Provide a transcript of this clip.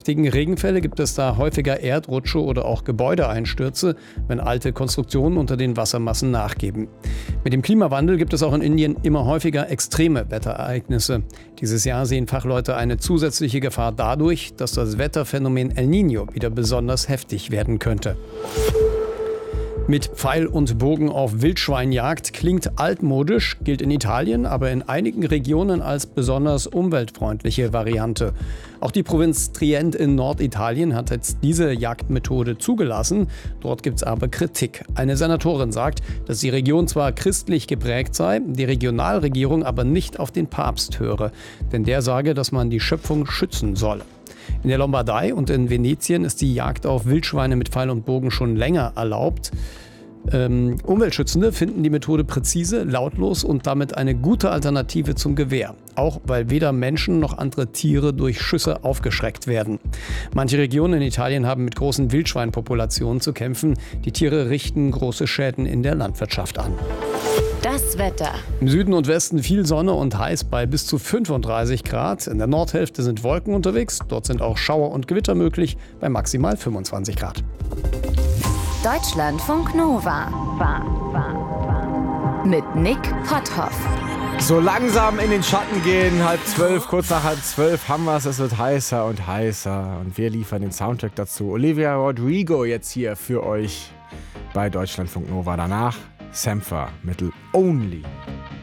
Gegen Regenfälle gibt es da häufiger Erdrutsche oder auch Gebäudeeinstürze, wenn alte Konstruktionen unter den Wassermassen nachgeben. Mit dem Klimawandel gibt es auch in Indien immer häufiger extreme Wetterereignisse. Dieses Jahr sehen Fachleute eine zusätzliche Gefahr dadurch, dass das Wetterphänomen El Niño wieder besonders heftig werden könnte. Mit Pfeil und Bogen auf Wildschweinjagd klingt altmodisch, gilt in Italien, aber in einigen Regionen als besonders umweltfreundliche Variante. Auch die Provinz Trient in Norditalien hat jetzt diese Jagdmethode zugelassen. Dort gibt es aber Kritik. Eine Senatorin sagt, dass die Region zwar christlich geprägt sei, die Regionalregierung aber nicht auf den Papst höre. Denn der sage, dass man die Schöpfung schützen solle. In der Lombardei und in Venetien ist die Jagd auf Wildschweine mit Pfeil und Bogen schon länger erlaubt. Umweltschützende finden die Methode präzise, lautlos und damit eine gute Alternative zum Gewehr. Auch weil weder Menschen noch andere Tiere durch Schüsse aufgeschreckt werden. Manche Regionen in Italien haben mit großen Wildschweinpopulationen zu kämpfen. Die Tiere richten große Schäden in der Landwirtschaft an. Das Wetter. Im Süden und Westen viel Sonne und heiß bei bis zu 35 Grad. In der Nordhälfte sind Wolken unterwegs. Dort sind auch Schauer und Gewitter möglich bei maximal 25 Grad. Deutschlandfunk Nova. Mit Nick Potthoff. So langsam in den Schatten gehen, 11:30, kurz nach 11:30 haben wir es. Es wird heißer und heißer und wir liefern den Soundtrack dazu. Olivia Rodrigo jetzt hier für euch bei Deutschlandfunk Nova. Danach Sampha mit Only.